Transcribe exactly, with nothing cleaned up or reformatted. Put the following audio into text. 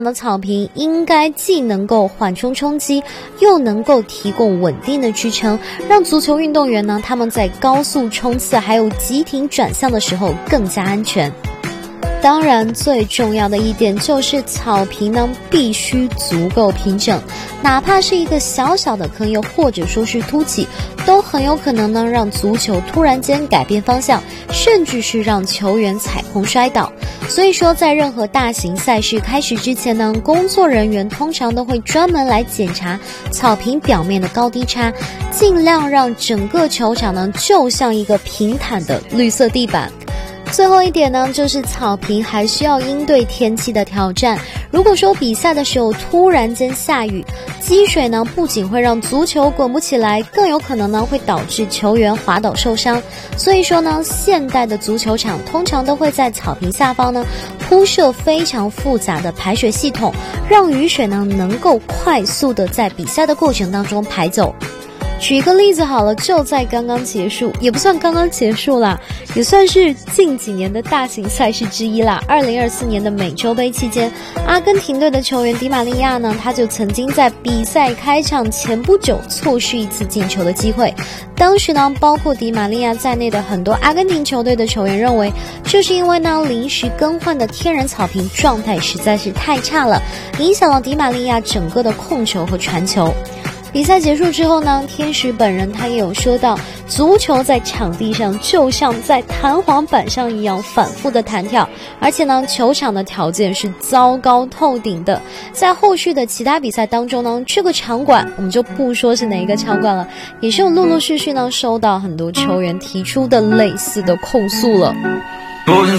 的草坪应该既能够缓冲冲击，又能够提供稳定的支撑，让足球运动员呢，他们在高速冲刺还有急停转向的时候更加安全。当然最重要的一点就是草坪呢必须足够平整，哪怕是一个小小的坑又或者说是凸起，都很有可能呢让足球突然间改变方向，甚至是让球员踩空摔倒。所以说在任何大型赛事开始之前呢，工作人员通常都会专门来检查草坪表面的高低差，尽量让整个球场呢就像一个平坦的绿色地板。最后一点呢，就是草坪还需要应对天气的挑战。如果说比赛的时候突然间下雨，积水呢不仅会让足球滚不起来，更有可能呢会导致球员滑倒受伤。所以说呢，现代的足球场通常都会在草坪下方呢铺设非常复杂的排水系统，让雨水呢能够快速的在比赛的过程当中排走。举一个例子好了，就在刚刚结束，也不算刚刚结束啦，也算是近几年的大型赛事之一啦。二零二四年的美洲杯期间，阿根廷队的球员迪玛利亚呢，他就曾经在比赛开场前不久错失一次进球的机会。当时呢，包括迪玛利亚在内的很多阿根廷球队的球员认为，这是因为呢临时更换的天然草坪状态实在是太差了，影响了迪玛利亚整个的控球和传球。比赛结束之后呢，天使本人他也有说到，足球在场地上就像在弹簧板上一样反复的弹跳，而且呢球场的条件是糟糕透顶的。在后续的其他比赛当中呢，这个场馆我们就不说是哪一个场馆了，也是有陆陆续续呢收到很多球员提出的类似的控诉了。 不能